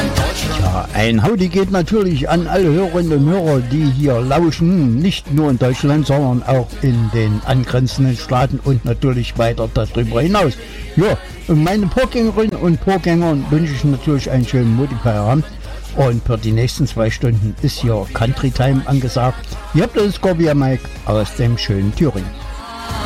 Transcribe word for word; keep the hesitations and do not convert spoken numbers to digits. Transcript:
Ja, ein Howdy geht natürlich an alle Hörerinnen und Hörer, die hier lauschen, nicht nur in Deutschland, sondern auch in den angrenzenden Staaten und natürlich weiter darüber hinaus. Ja, und meine Vorgängerinnen und Vorgängern wünsche ich natürlich einen schönen Motivfeierabend. Und für die nächsten zwei Stunden ist hier Country Time angesagt. Ihr habt das Scorpia Mike aus dem schönen Thüringen.